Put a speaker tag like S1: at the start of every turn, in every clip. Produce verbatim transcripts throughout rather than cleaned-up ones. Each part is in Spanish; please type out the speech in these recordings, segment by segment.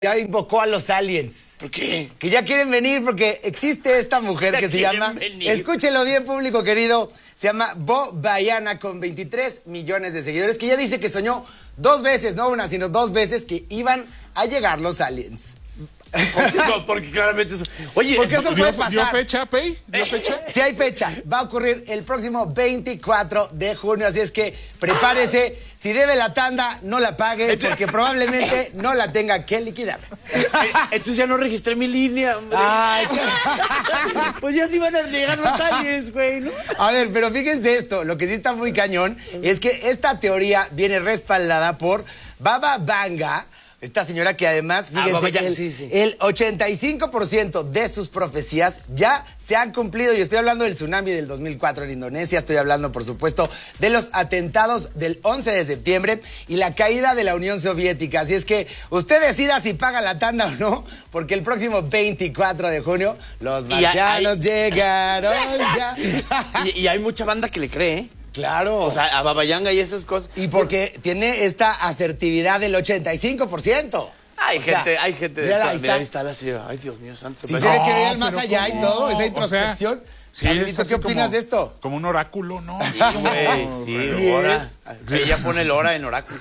S1: Ya invocó a los aliens.
S2: ¿Por qué?
S1: Que ya quieren venir porque existe esta mujer que se llama... Venir. Escúchelo bien, público querido. Se llama Bo Bayana con veintitrés millones de seguidores, que ya dice que soñó dos veces, no una, sino dos veces que iban a llegar los aliens.
S2: Porque, no, porque claramente eso... Oye,
S1: porque eso puede pasar.
S3: ¿Dio fecha, Pei? ¿Dio fecha?
S1: Si hay fecha, va a ocurrir el próximo veinticuatro de junio, así es que prepárese. Si debe la tanda, no la pague, porque probablemente no la tenga que liquidar.
S2: Entonces ya no registré mi línea, hombre.
S1: Ay,
S2: pues ya sí van a llegar los aliens, güey, ¿no?
S1: A ver, pero fíjense esto, lo que sí está muy cañón es que esta teoría viene respaldada por Baba Vanga. Esta señora que además, fíjense,
S2: ah, ya,
S1: el,
S2: sí, sí.
S1: el ochenta y cinco por ciento de sus profecías ya se han cumplido. Y estoy hablando del tsunami del dos mil cuatro en Indonesia, estoy hablando, por supuesto, de los atentados del once de septiembre y la caída de la Unión Soviética. Así es que usted decida si paga la tanda o no, porque el próximo veinticuatro de junio los marcianos hay... llegaron ya.
S2: Y, y hay mucha banda que le cree, ¿eh?
S1: Claro.
S2: O sea, a Baba Yanga y esas cosas.
S1: Y porque tiene esta asertividad del ochenta y cinco por ciento.
S2: Hay
S1: o
S2: gente,
S1: sea,
S2: hay gente de
S1: mira,
S2: esta,
S1: ahí está.
S2: mira, ahí está la señora. Ay, Dios mío santo.
S1: Si se ve que vean más
S3: pero
S1: allá
S3: ¿cómo?
S1: y todo, esa introspección.
S3: O sea, sí,
S1: Carlito, ¿qué opinas
S3: como,
S1: de esto?
S3: Como un oráculo, ¿no?
S2: Sí, güey, sí,
S1: sí
S2: hora. Ella pone el hora en oráculo.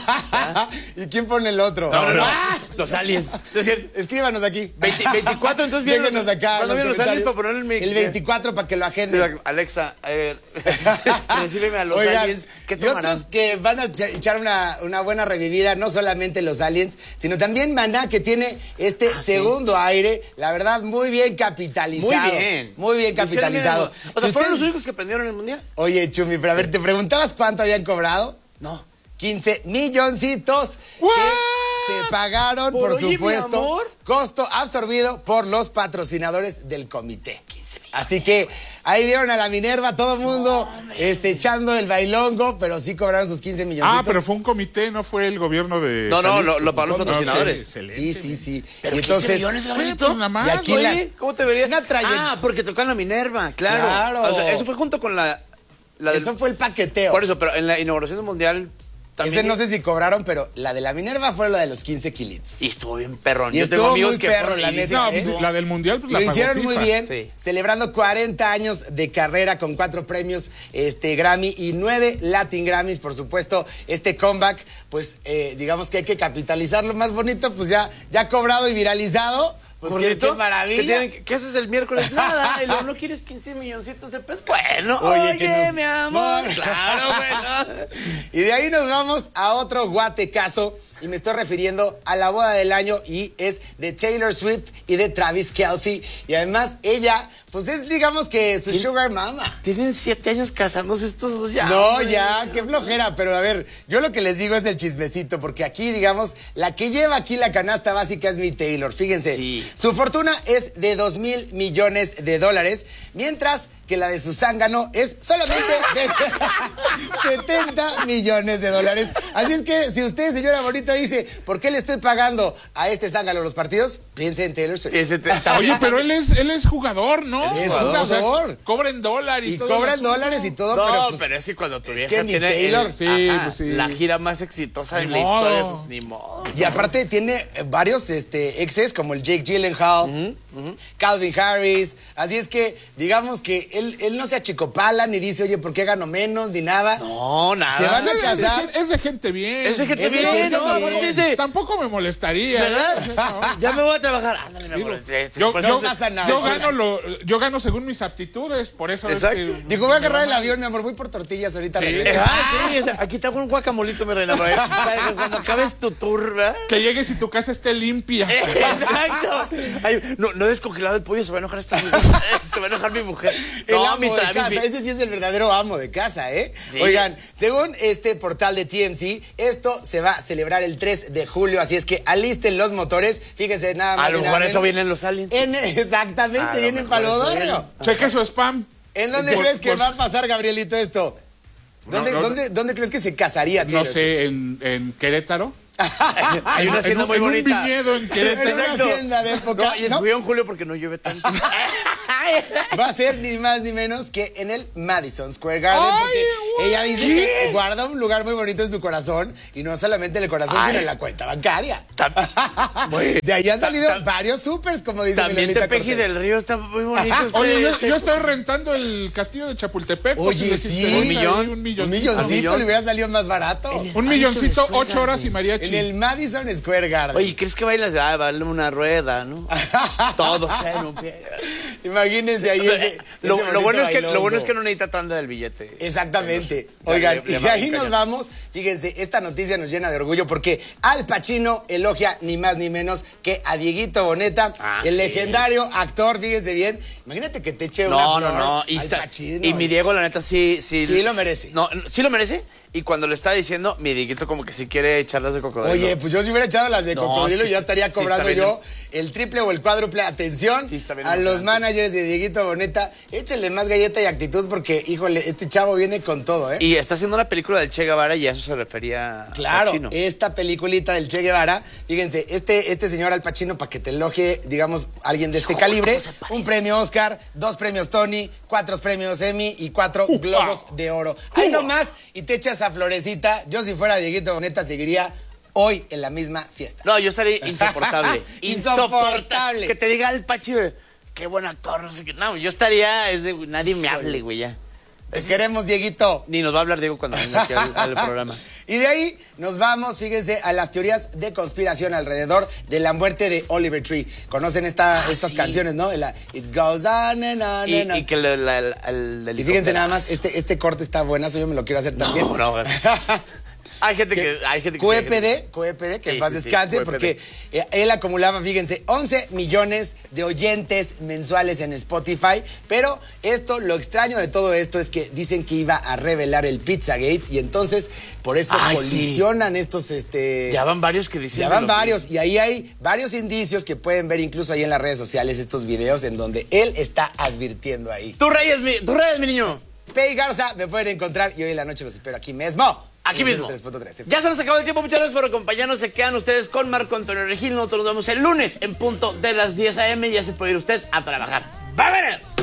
S1: ¿Y quién pone el otro?
S2: No, no, no.
S1: ¡Ah!
S2: Los aliens.
S1: Escríbanos aquí.
S2: veinte, veinticuatro, entonces vienen
S1: Déjenos
S2: los,
S1: acá.
S2: ¿cuándo vienen los aliens para ponerle el mi...
S1: El veinticuatro para que lo agenden.
S2: Alexa, a ver. Decíleme a los
S1: Oigan,
S2: aliens qué
S1: y
S2: tomarán.
S1: otros que van a echar una, una buena revivida, no solamente los aliens, sino también Maná, que tiene este ah, segundo sí. aire, la verdad, muy bien capitalizado.
S2: Muy bien.
S1: Muy bien capitalizado.
S2: O sea,
S1: si
S2: ¿fueron
S1: usted...
S2: los únicos que aprendieron el mundial?
S1: Oye, Chumi, pero a ver, ¿te preguntabas cuánto habían cobrado?
S2: No.
S1: quince milloncitos
S3: ¿What?
S1: que se pagaron, por, por oye, supuesto, costo absorbido por los patrocinadores del comité. Así que ahí vieron a la Minerva, todo el mundo no, este, echando el bailongo, pero sí cobraron sus quince milloncitos.
S3: Ah, pero fue un comité, no fue el gobierno de...
S2: No, no, lo, lo pagó los patrocinadores.
S3: Excelente.
S1: Sí, sí, sí.
S2: Pero
S1: y entonces,
S2: quince millones, Gabrielito.
S3: Pues nada más,
S1: y aquí
S2: oye,
S1: la,
S2: ¿cómo te verías?
S1: Una
S2: ah, porque tocan la Minerva, claro.
S1: Claro.
S2: O sea, eso fue junto con la... la
S1: eso
S2: del...
S1: fue el paqueteo.
S2: Por eso, pero en la inauguración del mundial...
S1: También ese no sé si cobraron, pero la de la Minerva fue la de los quince kilits.
S2: Y estuvo bien perrón.
S1: Y
S2: Yo
S1: estuvo
S2: tengo amigos
S1: muy
S2: que
S1: perro,
S2: fueron
S1: la
S2: y
S1: neta.
S3: No,
S1: ¿eh?
S3: la del mundial pues
S1: Lo
S3: la pagó
S1: hicieron
S3: FIFA.
S1: muy bien,
S2: sí.
S1: Celebrando cuarenta años de carrera con cuatro premios este, Grammy y nueve Latin Grammys, por supuesto. Este comeback, pues eh, digamos que hay que capitalizarlo. Más bonito, pues ya, ya cobrado y viralizado. Pues qué, qué maravilla.
S2: ¿Qué, tienen, ¿Qué haces el miércoles? Nada, y luego no quieres quince milloncitos de pesos. Bueno,
S1: oye,
S2: oye
S1: que nos...
S2: mi amor. Claro, bueno.
S1: Y de ahí nos vamos a otro guatecazo. Y me estoy refiriendo a la boda del año y es de Taylor Swift y de Travis Kelce. Y además ella, pues es digamos que su sugar mama.
S2: Tienen siete años casándose estos dos ya.
S1: No, hombre, ya, qué flojera. Pero a ver, yo lo que les digo es el chismecito, porque aquí, digamos, la que lleva aquí la canasta básica es mi Taylor. Fíjense,
S2: sí.
S1: Su fortuna es de dos mil millones de dólares, mientras que la de su zángano es solamente de setenta millones de dólares. Así es que si usted, señora bonita, dice, ¿por qué le estoy pagando a este zángano los partidos? Piense en Taylor Swift.
S2: Ese te,
S3: Oye, pero él es, él es jugador, ¿no?
S1: Él es jugador.
S3: O sea, cobra en dólar y,
S1: y
S3: todo.
S1: Y cobra en dólares y todo,
S2: no,
S1: pero pues,
S2: pero es que cuando tu vieja
S1: que
S2: tiene
S1: Taylor,
S2: el,
S3: sí,
S2: ajá,
S3: pues sí.
S2: la gira más exitosa
S3: Ni
S2: en la
S3: modo.
S2: historia, pues ni modo.
S1: Y aparte tiene varios este, exes, como el Jake Gyllenhaal, uh-huh, uh-huh. Calvin Harris. Así es que, digamos que él, él no se achicopala ni dice, oye, ¿por qué gano menos? Ni nada.
S2: No, nada.
S1: Se van a
S3: Es de,
S1: casar.
S3: es de gente bien.
S2: Es de gente
S1: Es de
S2: bien,
S1: gente
S2: ¿no?
S1: bien.
S2: Es de...
S3: Tampoco me molestaría.
S2: ¿Verdad?
S3: No.
S2: Ya me voy a trabajar. Ándale, me
S3: Digo,
S2: molesté.
S3: yo,
S1: no
S3: yo,
S1: pasa nada.
S3: yo gano lo, yo gano según mis aptitudes, por eso
S2: Exacto.
S3: es que...
S1: Dijo, voy a agarrar el avión, mi amor, voy por tortillas, ahorita
S3: Sí.
S1: regreso.
S2: Ah, sí, aquí te hago un guacamolito, mi reina. Cuando acabes tu tour, ¿verdad?
S3: Que llegues y tu casa esté limpia.
S2: Exacto. Ay, no, no he descongelado el pollo, se va a enojar esta Se va a enojar mi mujer.
S1: El
S2: No,
S1: amo
S2: mi
S1: de
S2: Travis,
S1: casa,
S2: mi-
S1: ese sí es el verdadero amo de casa, ¿eh?
S2: Sí.
S1: Oigan, según este portal de T M C, esto se va a celebrar el tres de julio, así es que alisten los motores, fíjense nada más.
S2: A lo
S1: y nada
S2: mejor eso
S1: menos.
S2: vienen los aliens.
S1: En- exactamente,
S2: A lo
S1: vienen
S2: mejor
S1: para
S2: eso
S1: Lodorrio.
S3: Cheque su spam.
S1: ¿En dónde
S3: Por-
S1: crees que
S3: por-
S1: va a pasar, Gabrielito, esto? ¿Dónde,
S3: No, no,
S1: dónde, ¿Dónde crees que se casaría,
S3: No
S1: Taylor Swift?
S3: sé, en, en Querétaro.
S2: Hay una
S3: En
S2: hacienda
S3: un-
S2: muy
S3: en un
S2: bonita.
S3: viñedo en Querétaro.
S1: En una hacienda de época,
S2: No, y
S1: ¿no?
S2: escogió en julio porque no llueve tanto.
S1: Va a ser ni más ni menos que en el Madison Square Garden.
S3: Ay,
S1: Porque
S3: güey.
S1: ella dice que guarda un lugar muy bonito en su corazón. Y no solamente en el corazón,
S2: Ay.
S1: sino en la cuenta bancaria.
S2: Tam- güey.
S1: De ahí han
S2: Ta-
S1: salido
S2: tam-
S1: varios supers, como dice
S2: También
S1: Milenita
S2: Tepeji
S1: Cortés.
S2: del Río está muy bonito. este-
S3: Oye, yo,
S2: este-
S3: yo estoy rentando el castillo de Chapultepec. por
S1: Oye,
S3: si les
S1: sí.
S3: interesa
S2: Un
S3: ahí,
S2: millón.
S3: Un
S1: Un
S3: milloncito.
S1: milloncito
S2: millón.
S1: le hubiera salido más barato.
S3: Un milloncito, ocho horas y mariachi.
S1: En el Madison Square Garden.
S2: Oye, ¿crees que bailas? Ah, vale una rueda, ¿no? Todos en un pie.
S1: Imagínense ahí ese,
S2: Lo,
S1: ese
S2: lo bueno
S1: bonito
S2: es que, lo bueno
S1: bailongo.
S2: es que no necesita tanda del billete.
S1: Exactamente.
S2: Ya,
S1: Oigan,
S2: le- le
S1: y
S2: va
S1: ahí
S2: a
S1: nos
S2: callar.
S1: vamos. Fíjense, esta noticia nos llena de orgullo porque Al Pacino elogia ni más ni menos que a Dieguito Boneta,
S2: Ah,
S1: el
S2: sí.
S1: legendario actor, fíjense bien. Imagínate que te eche una
S2: No, no,
S1: flor
S2: no. Y,
S1: Al
S2: está-
S1: Pacino.
S2: y mi Diego, la neta, sí. Sí,
S1: Sí lo merece.
S2: No, sí lo merece. Y cuando le está diciendo, mi Dieguito como que sí quiere echarlas de cocodrilo.
S1: Oye, pues yo si hubiera echado las de
S2: No,
S1: cocodrilo
S2: es que
S1: ya estaría
S2: sí
S1: cobrando
S2: está bien.
S1: yo el triple o el cuádruple. Atención
S2: Sí está bien
S1: a los
S2: emocionante.
S1: managers de Dieguito Boneta. Échenle más galleta y actitud porque, híjole, este chavo viene con todo, ¿eh?
S2: Y está haciendo una película del Che Guevara y a eso se refería
S1: Claro,
S2: Pacino.
S1: esta peliculita del Che Guevara, fíjense, este, este señor Al Pacino, para que te elogie, digamos, alguien de este
S2: Hijo,
S1: calibre,
S2: ¿cómo se parece?
S1: un premio Oscar, dos premios Tony, cuatro premios Emmy y cuatro Globos de Oro. Ahí nomás, y te echas a florecita. Yo si fuera Dieguito Boneta seguiría hoy en la misma fiesta.
S2: No, yo estaría insoportable.
S1: Insoportable.
S2: Que te diga el Pachi, qué buen actor, no sé qué. No, yo estaría, es de, nadie me hable, güey, ya.
S1: Te queremos, Dieguito.
S2: Ni nos va a hablar Diego cuando venga aquí al, al programa.
S1: Y de ahí nos vamos, fíjense, a las teorías de conspiración alrededor de la muerte de Oliver Tree. ¿Conocen esta,
S2: Ah,
S1: estas
S2: sí.
S1: canciones, no? De la It Goes On and On
S2: Y,
S1: and On.
S2: y que le- la- el, el
S1: Y fíjense nada más, este, este corte está buenazo, yo me lo quiero hacer también.
S2: No, no, gracias. Hay gente que... Hay gente que
S1: Q E P D, Q E P D, que
S2: Sí,
S1: en paz
S2: sí, sí,
S1: descanse,
S2: Q E P D.
S1: porque eh, él acumulaba, fíjense, once millones de oyentes mensuales en Spotify, pero esto, lo extraño de todo esto es que dicen que iba a revelar el Pizzagate y entonces por eso
S2: Ay, sí.
S1: colisionan estos, este...
S2: Ya van varios que dicen...
S1: Ya van
S2: lo
S1: varios y ahí hay varios indicios que pueden ver incluso ahí en las redes sociales estos videos en donde él está advirtiendo ahí.
S2: mismo. Tus reyes, mi, tus reyes, mi niño.
S1: Pei Garza, me pueden encontrar y hoy en la noche los espero aquí mismo.
S2: Aquí
S1: en
S2: mismo.
S1: tres punto tres.
S2: Ya se nos acabó el tiempo. Muchas gracias por acompañarnos. Se quedan ustedes con Marco Antonio Regil. Nosotros nos vemos el lunes en punto de las diez a eme. Ya se puede ir usted a trabajar. ¡Vámonos!